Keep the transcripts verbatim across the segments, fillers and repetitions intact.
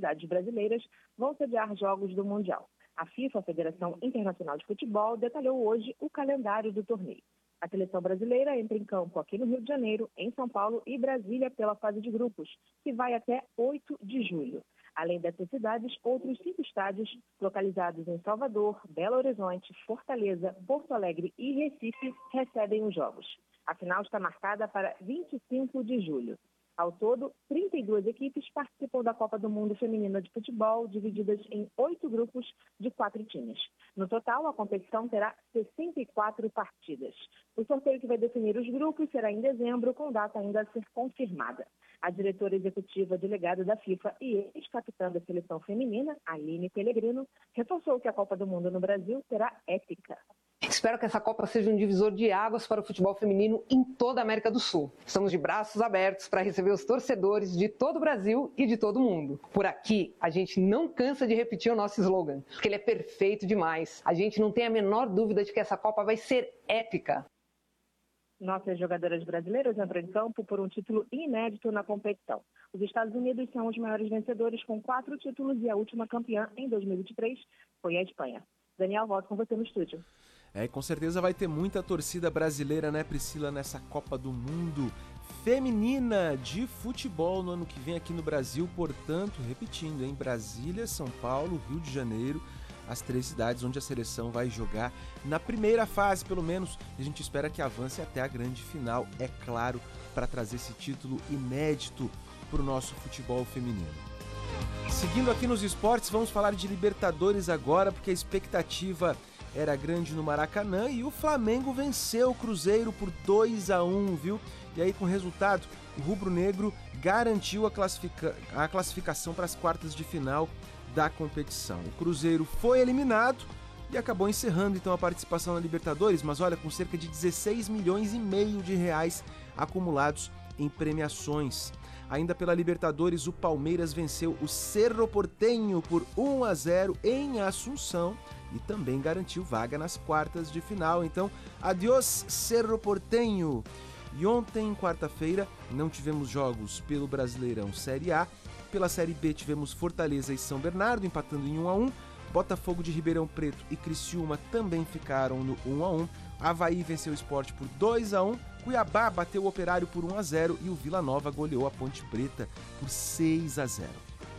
cidades brasileiras vão sediar jogos do Mundial. A FIFA, a Federação Internacional de Futebol, detalhou hoje o calendário do torneio. A seleção brasileira entra em campo aqui no Rio de Janeiro, em São Paulo e Brasília pela fase de grupos, que vai até oito de julho. Além dessas cidades, outros cinco estádios localizados em Salvador, Belo Horizonte, Fortaleza, Porto Alegre e Recife recebem os jogos. A final está marcada para vinte e cinco de julho. Ao todo, trinta e duas equipes participam da Copa do Mundo Feminina de Futebol, divididas em oito grupos de quatro times. No total, a competição terá sessenta e quatro partidas. O sorteio que vai definir os grupos será em dezembro, com data ainda a ser confirmada. A diretora executiva delegada da FIFA e ex-capitã da seleção feminina, Aline Pellegrino, reforçou que a Copa do Mundo no Brasil será épica. Espero que essa Copa seja um divisor de águas para o futebol feminino em toda a América do Sul. Estamos de braços abertos para receber os torcedores de todo o Brasil e de todo o mundo. Por aqui, a gente não cansa de repetir o nosso slogan, porque ele é perfeito demais. A gente não tem a menor dúvida de que essa Copa vai ser épica. Nossas jogadoras brasileiras entram em campo por um título inédito na competição. Os Estados Unidos são os maiores vencedores com quatro títulos e a última campeã em dois mil e vinte e três foi a Espanha. Daniel, volto com você no estúdio. É, com certeza vai ter muita torcida brasileira, né, Priscila, nessa Copa do Mundo Feminina de Futebol no ano que vem aqui no Brasil. Portanto, repetindo, em Brasília, São Paulo, Rio de Janeiro, as três cidades onde a seleção vai jogar na primeira fase, pelo menos. A gente espera que avance até a grande final, é claro, para trazer esse título inédito para o nosso futebol feminino. Seguindo aqui nos esportes, vamos falar de Libertadores agora, porque a expectativa era grande no Maracanã e o Flamengo venceu o Cruzeiro por dois a um, viu? E aí, com o resultado, o rubro-negro garantiu a, classifica... a classificação para as quartas de final da competição. O Cruzeiro foi eliminado e acabou encerrando então a participação na Libertadores, mas olha, com cerca de dezesseis milhões e meio de reais acumulados em premiações. Ainda pela Libertadores, o Palmeiras venceu o Cerro Porteño por um a zero em Assunção e também garantiu vaga nas quartas de final. Então, adiós Cerro Porteño. E ontem, quarta-feira, não tivemos jogos pelo Brasileirão Série A. Pela Série B tivemos Fortaleza e São Bernardo empatando em um a um. Botafogo de Ribeirão Preto e Criciúma também ficaram no um a um. Avaí venceu o Sport por dois a um. Cuiabá bateu o Operário por um a zero e o Vila Nova goleou a Ponte Preta por seis a zero.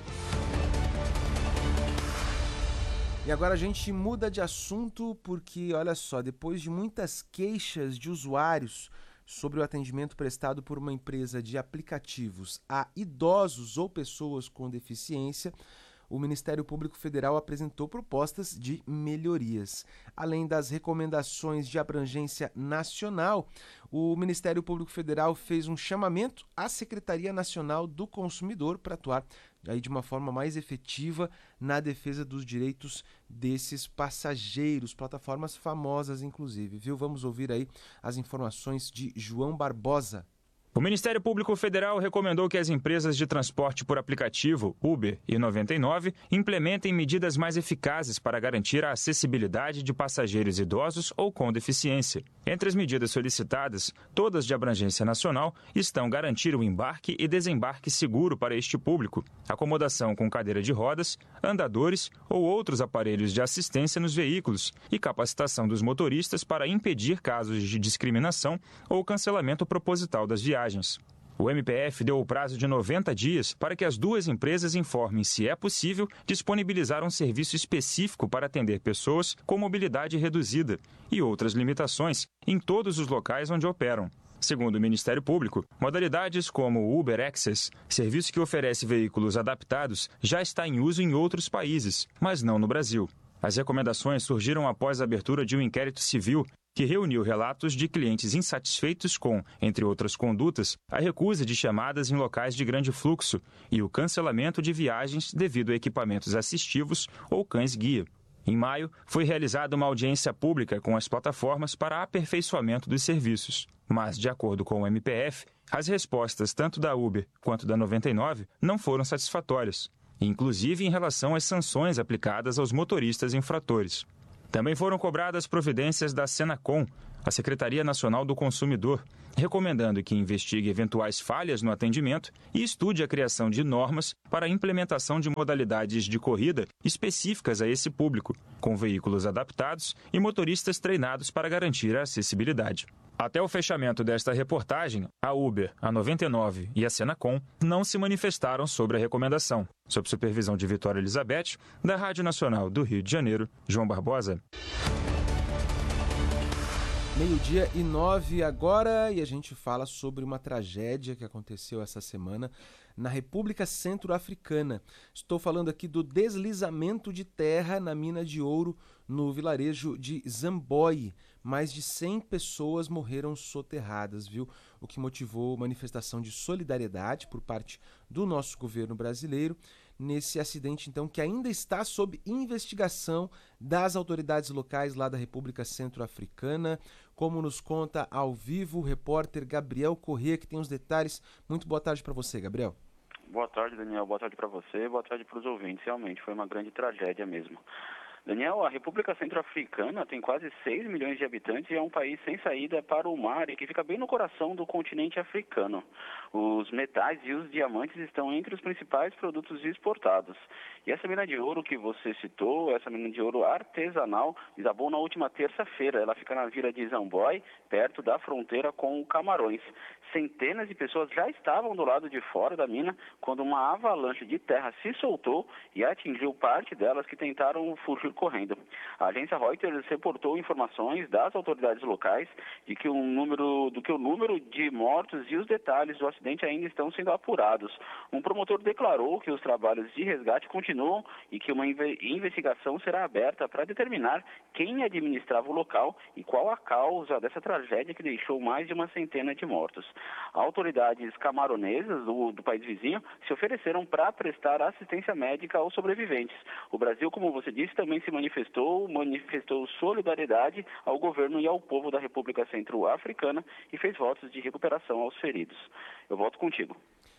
E agora a gente muda de assunto porque, olha só, depois de muitas queixas de usuários sobre o atendimento prestado por uma empresa de aplicativos a idosos ou pessoas com deficiência, o Ministério Público Federal apresentou propostas de melhorias. Além das recomendações de abrangência nacional, o Ministério Público Federal fez um chamamento à Secretaria Nacional do Consumidor para atuar aí de uma forma mais efetiva na defesa dos direitos desses passageiros, plataformas famosas inclusive, viu? Vamos ouvir aí as informações de João Barbosa. O Ministério Público Federal recomendou que as empresas de transporte por aplicativo, Uber e noventa e nove, implementem medidas mais eficazes para garantir a acessibilidade de passageiros idosos ou com deficiência. Entre as medidas solicitadas, todas de abrangência nacional, estão garantir o embarque e desembarque seguro para este público, acomodação com cadeira de rodas, andadores ou outros aparelhos de assistência nos veículos e capacitação dos motoristas para impedir casos de discriminação ou cancelamento proposital das viagens. O M P F deu o prazo de noventa dias para que as duas empresas informem se é possível disponibilizar um serviço específico para atender pessoas com mobilidade reduzida e outras limitações em todos os locais onde operam. Segundo o Ministério Público, modalidades como o Uber Access, serviço que oferece veículos adaptados, já está em uso em outros países, mas não no Brasil. As recomendações surgiram após a abertura de um inquérito civil que reuniu relatos de clientes insatisfeitos com, entre outras condutas, a recusa de chamadas em locais de grande fluxo e o cancelamento de viagens devido a equipamentos assistivos ou cães-guia. Em maio, foi realizada uma audiência pública com as plataformas para aperfeiçoamento dos serviços. Mas, de acordo com o M P F, as respostas tanto da Uber quanto da noventa e nove não foram satisfatórias, inclusive em relação às sanções aplicadas aos motoristas infratores. Também foram cobradas providências da Senacom, a Secretaria Nacional do Consumidor, recomendando que investigue eventuais falhas no atendimento e estude a criação de normas para a implementação de modalidades de corrida específicas a esse público, com veículos adaptados e motoristas treinados para garantir a acessibilidade. Até o fechamento desta reportagem, a Uber, a noventa e nove e a Senacom não se manifestaram sobre a recomendação. Sob supervisão de Vitória Elizabeth, da Rádio Nacional do Rio de Janeiro, João Barbosa. Meio-dia e nove agora, e a gente fala sobre uma tragédia que aconteceu essa semana na República Centro-Africana. Estou falando aqui do deslizamento de terra na mina de ouro no vilarejo de Zamboi. Mais de cem pessoas morreram soterradas, viu? O que motivou manifestação de solidariedade por parte do nosso governo brasileiro nesse acidente, então, que ainda está sob investigação das autoridades locais lá da República Centro-Africana, como nos conta ao vivo o repórter Gabriel Corrêa, que tem os detalhes. Muito boa tarde para você, Gabriel. Boa tarde, Daniel. Boa tarde para você, boa tarde para os ouvintes. Realmente foi uma grande tragédia mesmo. Daniel, a República Centro-Africana tem quase seis milhões de habitantes e é um país sem saída para o mar e que fica bem no coração do continente africano. Os metais e os diamantes estão entre os principais produtos exportados. E essa mina de ouro que você citou, essa mina de ouro artesanal, desabou na última terça-feira. Ela fica na vila de Zamboi, perto da fronteira com o Camarões. Centenas de pessoas já estavam do lado de fora da mina quando uma avalanche de terra se soltou e atingiu parte delas que tentaram fugir correndo. A agência Reuters reportou informações das autoridades locais de que o número, do que o número de mortos e os detalhes do acidente ainda estão sendo apurados. Um promotor declarou que os trabalhos de resgate continuam e que uma investigação será aberta para determinar quem administrava o local e qual a causa dessa tragédia que deixou mais de uma centena de mortos. Autoridades camaronesas do, do país vizinho se ofereceram para prestar assistência médica aos sobreviventes. O Brasil, como você disse, também se manifestou, manifestou solidariedade ao governo e ao povo da República Centro-Africana e fez votos de recuperação aos feridos. Eu volto contigo.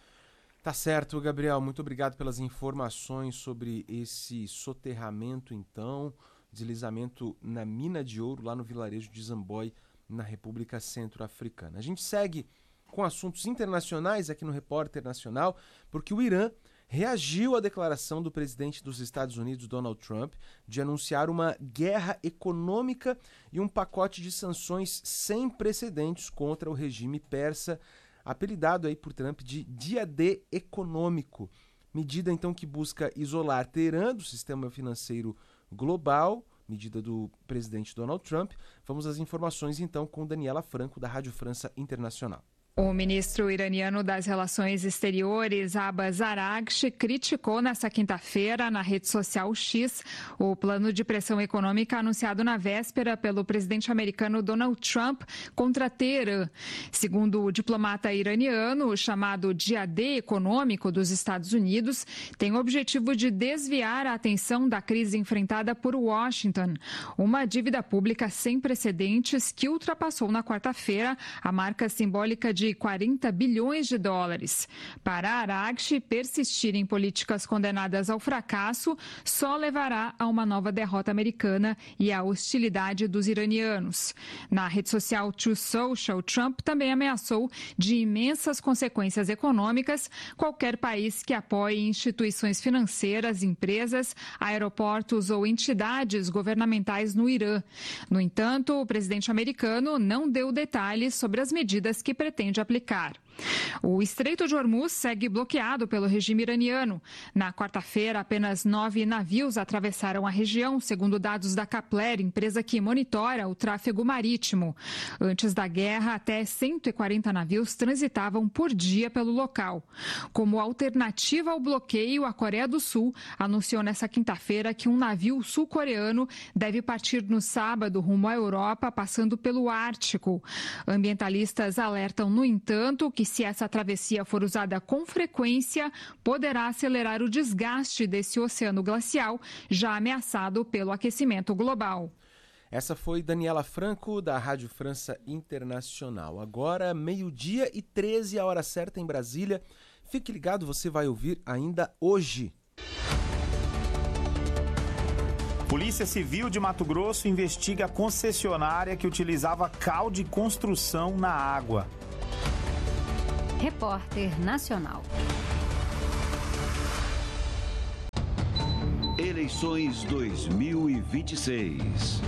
Tá certo, Gabriel. Muito obrigado pelas informações sobre esse soterramento, então, deslizamento na mina de ouro lá no vilarejo de Zamboi, na República Centro-Africana. A gente segue com assuntos internacionais aqui no Repórter Nacional, porque o Irã reagiu à declaração do presidente dos Estados Unidos, Donald Trump, de anunciar uma guerra econômica e um pacote de sanções sem precedentes contra o regime persa, apelidado aí por Trump de Dia D econômico. Medida, então, que busca isolar Teherã do sistema financeiro global, medida do presidente Donald Trump. Vamos às informações, então, com Daniela Franco, da Rádio França Internacional. O ministro iraniano das Relações Exteriores, Abbas Araghchi, criticou nesta quinta-feira, na rede social X, o plano de pressão econômica anunciado na véspera pelo presidente americano Donald Trump contra Teherã. Segundo o diplomata iraniano, o chamado Dia D econômico dos Estados Unidos tem o objetivo de desviar a atenção da crise enfrentada por Washington, uma dívida pública sem precedentes que ultrapassou na quarta-feira a marca simbólica de quarenta bilhões de dólares. Para Araghchi, persistir em políticas condenadas ao fracasso só levará a uma nova derrota americana e à hostilidade dos iranianos. Na rede social Truth Social, Trump também ameaçou de imensas consequências econômicas qualquer país que apoie instituições financeiras, empresas, aeroportos ou entidades governamentais no Irã. No entanto, o presidente americano não deu detalhes sobre as medidas que pretende aplicar. O Estreito de Hormuz segue bloqueado pelo regime iraniano. Na quarta-feira, apenas nove navios atravessaram a região, segundo dados da Kepler, empresa que monitora o tráfego marítimo. Antes da guerra, até cento e quarenta navios transitavam por dia pelo local. Como alternativa ao bloqueio, a Coreia do Sul anunciou nesta quinta-feira que um navio sul-coreano deve partir no sábado rumo à Europa, passando pelo Ártico. Ambientalistas alertam, no entanto, que se essa travessia for usada com frequência, poderá acelerar o desgaste desse oceano glacial, já ameaçado pelo aquecimento global. Essa foi Daniela Franco, da Rádio França Internacional. Agora, meio-dia e treze, a hora certa em Brasília. Fique ligado, você vai ouvir ainda hoje. Polícia Civil de Mato Grosso investiga a concessionária que utilizava cal de construção na água. Repórter Nacional. Eleições dois mil e vinte e seis.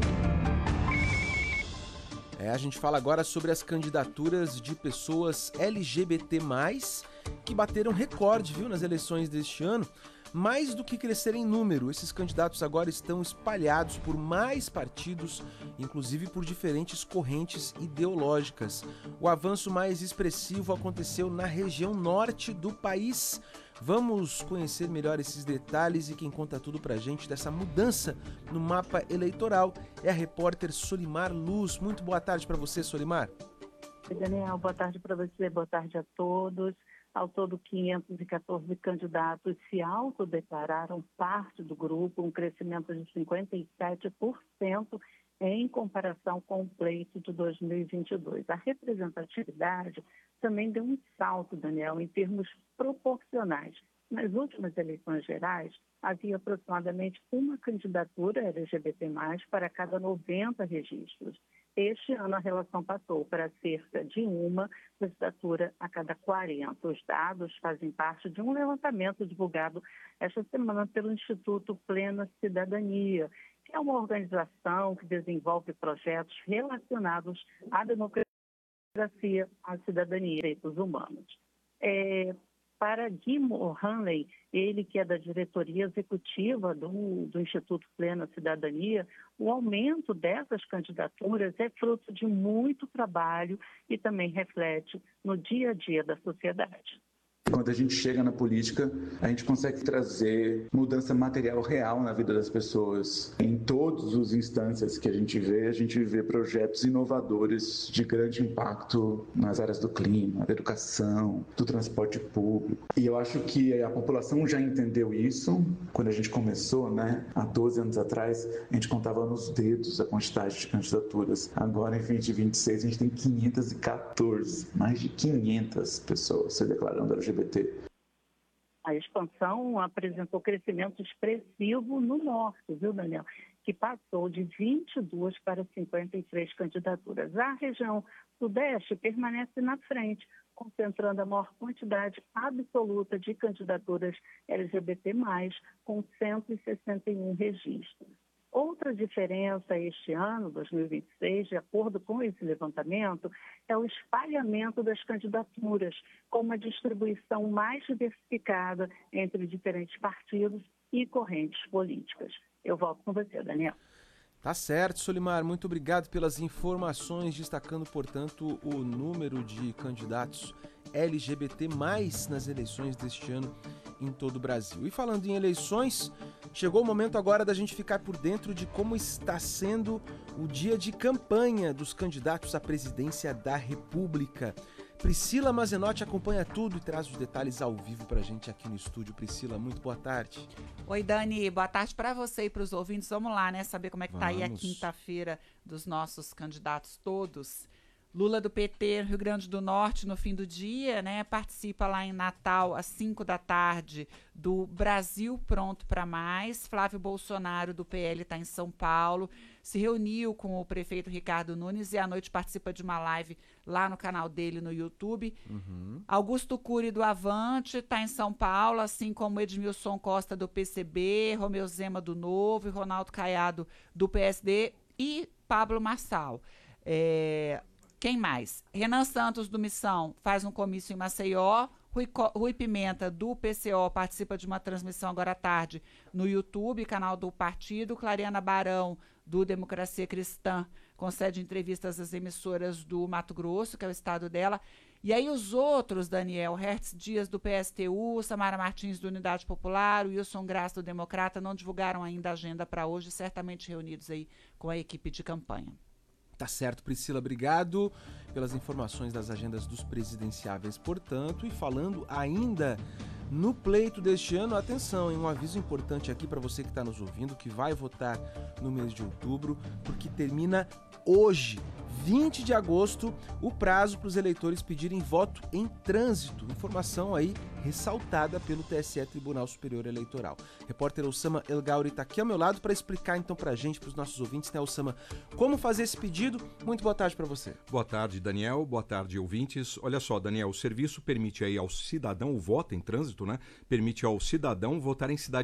É, a gente fala agora sobre as candidaturas de pessoas L G B T mais, que bateram recorde, viu, nas eleições deste ano. Mais do que crescer em número, esses candidatos agora estão espalhados por mais partidos, inclusive por diferentes correntes ideológicas. O avanço mais expressivo aconteceu na região norte do país. Vamos conhecer melhor esses detalhes, e quem conta tudo pra gente dessa mudança no mapa eleitoral é a repórter Solimar Luz. Muito boa tarde para você, Solimar. Oi, Daniel, boa tarde para você, boa tarde a todos. Ao todo, quinhentos e quatorze candidatos se autodeclararam parte do grupo, um crescimento de cinquenta e sete por cento em comparação com o pleito de dois mil e vinte e dois. A representatividade também deu um salto, Daniel, em termos proporcionais. Nas últimas eleições gerais, havia aproximadamente uma candidatura L G B T mais, para cada noventa registros. Este ano, a relação passou para cerca de uma candidatura a cada quarenta. Os dados fazem parte de um levantamento divulgado esta semana pelo Instituto Plena Cidadania, que é uma organização que desenvolve projetos relacionados à democracia, à cidadania e direitos humanos. É, para Guimo Hanley, ele que é da diretoria executiva do, do Instituto Plena Cidadania, o aumento dessas candidaturas é fruto de muito trabalho e também reflete no dia a dia da sociedade. Quando a gente chega na política, a gente consegue trazer mudança material real na vida das pessoas. Em todas as instâncias que a gente vê, a gente vê projetos inovadores de grande impacto nas áreas do clima, da educação, do transporte público. E eu acho que a população já entendeu isso. Quando a gente começou, né, há doze anos atrás, a gente contava nos dedos a quantidade de candidaturas. Agora, em dois mil e vinte e seis, a gente tem quinhentas e quatorze, mais de quinhentas pessoas se declarando L G B T. A expansão apresentou crescimento expressivo no norte, viu, Daniel? Que passou de vinte e duas para cinquenta e três candidaturas. A região sudeste permanece na frente, concentrando a maior quantidade absoluta de candidaturas L G B T mais, com cento e sessenta e um registros. Outra diferença este ano, dois mil e vinte e seis, de acordo com esse levantamento, é o espalhamento das candidaturas, com uma distribuição mais diversificada entre diferentes partidos e correntes políticas. Eu volto com você, Daniel. Tá certo, Solimar. Muito obrigado pelas informações, destacando, portanto, o número de candidatos L G B T mais, nas eleições deste ano em todo o Brasil. E falando em eleições, chegou o momento agora da gente ficar por dentro de como está sendo o dia de campanha dos candidatos à presidência da República. Priscila Mazenotti acompanha tudo e traz os detalhes ao vivo pra gente aqui no estúdio. Priscila, muito boa tarde. Oi, Dani, boa tarde para você e para os ouvintes. Vamos lá, né, saber como é que Vamos. tá aí a quinta-feira dos nossos candidatos todos. Lula do P T, Rio Grande do Norte, no fim do dia, né, participa lá em Natal, às cinco da tarde, do Brasil Pronto para Mais. Flávio Bolsonaro, do P L, está em São Paulo, se reuniu com o prefeito Ricardo Nunes e à noite participa de uma live lá no canal dele no YouTube. Uhum. Augusto Cury, do Avante, está em São Paulo, assim como Edmilson Costa, do P C B, Romeu Zema, do Novo, e Ronaldo Caiado, do P S D, e Pablo Marçal. É... Quem mais? Renan Santos, do Missão, faz um comício em Maceió. Rui, Co- Rui Pimenta, do P C O, participa de uma transmissão agora à tarde no YouTube, canal do partido. Clariana Barão, do Democracia Cristã, concede entrevistas às emissoras do Mato Grosso, que é o estado dela. E aí os outros, Daniel, Hertz Dias, do P S T U, Samara Martins, do Unidade Popular, Wilson Graça, do Democrata, não divulgaram ainda a agenda para hoje, certamente reunidos aí com a equipe de campanha. Tá certo, Priscila, obrigado pelas informações das agendas dos presidenciáveis, portanto. E falando ainda no pleito deste ano, atenção, hein, um aviso importante aqui para você que está nos ouvindo, que vai votar no mês de outubro, porque termina hoje. vinte de agosto, o prazo para os eleitores pedirem voto em trânsito. Informação aí ressaltada pelo T S E, Tribunal Superior Eleitoral. Repórter Osama El Gauri está aqui ao meu lado para explicar então para a gente, para os nossos ouvintes, né, Osama, como fazer esse pedido. Muito boa tarde para você. Boa tarde, Daniel. Boa tarde, ouvintes. Olha só, Daniel, o serviço permite aí ao cidadão, o voto em trânsito, né? Permite ao cidadão votar em cidade